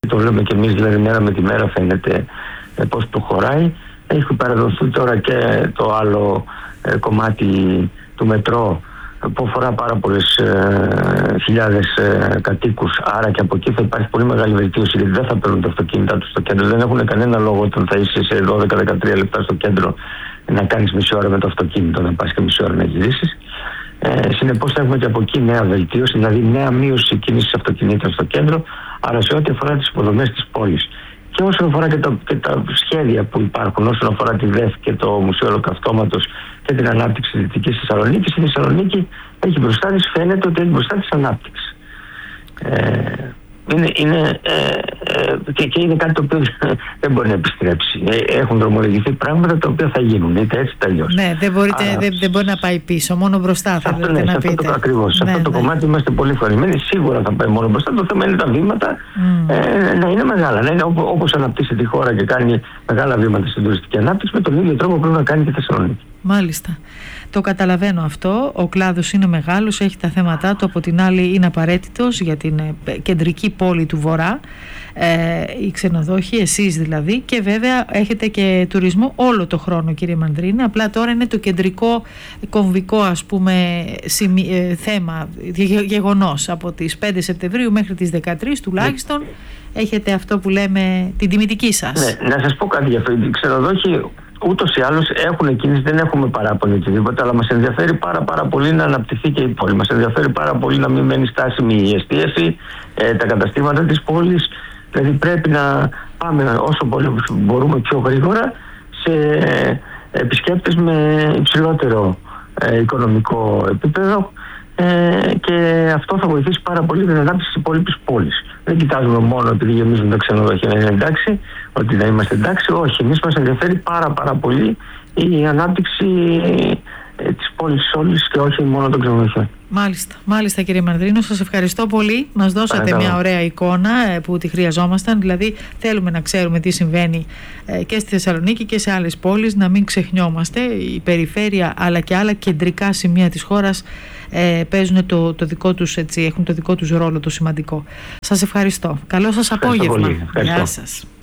το βλέπουμε και εμείς, δηλαδή μέρα με τη μέρα φαίνεται πώς προχωράει. Έχει παραδοθεί τώρα και το άλλο κομμάτι του μετρό που αφορά πάρα πολλές χιλιάδες κατοίκους, άρα και από εκεί θα υπάρχει πολύ μεγάλη βελτίωση, γιατί δεν θα παίρνουν τα αυτοκίνητα τους στο κέντρο. Δεν έχουν κανένα λόγο όταν θα είσαι σε 12-13 λεπτά στο κέντρο να κάνεις μισή ώρα με το αυτοκίνητο, να πας και μισή ώρα να γυρίσεις. Συνεπώς θα έχουμε και από εκεί νέα βελτίωση, δηλαδή νέα μείωση κίνησης αυτοκινήτων στο κέντρο, άρα σε ό,τι αφορά τις υποδομές της πόλης. Και όσον αφορά και τα σχέδια που υπάρχουν, όσον αφορά τη ΔΕΘ και το Μουσείο Ολοκαυτώματος και την ανάπτυξη της Δυτικής Θεσσαλονίκης, η Θεσσαλονίκη έχει μπροστά της, φαίνεται ότι έχει μπροστά της ανάπτυξη. Και είναι κάτι το οποίο δεν μπορεί να επιστρέψει. Έχουν δρομολογηθεί πράγματα τα οποία θα γίνουν, είτε έτσι είτε αλλιώς. Ναι, δεν μπορεί να πάει πίσω, μόνο μπροστά θα θέλετε να πείτε. Ακριβώς. Σε αυτό το κομμάτι είμαστε πολύ ευχαριστημένοι. Σίγουρα θα πάει μόνο μπροστά. Το θέμα είναι τα βήματα να είναι μεγάλα. Να είναι όπως αναπτύσσεται η χώρα και κάνει μεγάλα βήματα στην τουριστική ανάπτυξη, με τον ίδιο τρόπο πρέπει να κάνει και η Θεσσαλονίκη. Μάλιστα. Το καταλαβαίνω αυτό. Ο κλάδος είναι μεγάλος, έχει τα θέματα του. Από την άλλη είναι απαραίτητος για την κεντρική πόλη του Βορρά, οι ξενοδόχοι, εσείς δηλαδή, και βέβαια έχετε και τουρισμό όλο το χρόνο, κύριε Μανδρίνη. Απλά τώρα είναι το κεντρικό κομβικό, ας πούμε, θέμα, γεγονός. Από τις 5 Σεπτεμβρίου μέχρι τις 13 τουλάχιστον έχετε αυτό που λέμε την τιμητική σας. Ναι, να σας πω κάτι για αυτό. Οι ξενοδόχοι ούτως ή άλλως έχουν κίνηση, δεν έχουμε παράπονο οτιδήποτε, αλλά μας ενδιαφέρει πάρα πολύ να αναπτυχθεί και η πόλη. Μας ενδιαφέρει πάρα πολύ να μην μένει στάσιμη η εστίαση, τα καταστήματα της πόλης. Δηλαδή πρέπει να πάμε όσο πολύ μπορούμε πιο γρήγορα σε επισκέπτες με υψηλότερο οικονομικό επίπεδο, και αυτό θα βοηθήσει πάρα πολύ την ανάπτυξη της υπόλοιπης πόλης. Δεν κοιτάζουμε μόνο επειδή γεμίζουν τα ξενοδοχεία να είναι εντάξει, ότι να είμαστε εντάξει. Όχι, εμείς μας ενδιαφέρει πάρα πολύ η ανάπτυξη της πόλης όλης και όχι μόνο των ξενοδοχείων. Μάλιστα κύριε Μανδρίνο, σας ευχαριστώ πολύ. Μας δώσατε μια ωραία εικόνα που τη χρειαζόμασταν. Δηλαδή θέλουμε να ξέρουμε τι συμβαίνει και στη Θεσσαλονίκη και σε άλλες πόλεις, να μην ξεχνιόμαστε. Η περιφέρεια αλλά και άλλα κεντρικά σημεία της χώρας παίζουν το δικό τους, έτσι, έχουν το δικό τους ρόλο το σημαντικό. Σας ευχαριστώ. Καλό σας απόγευμα. Γεια σας.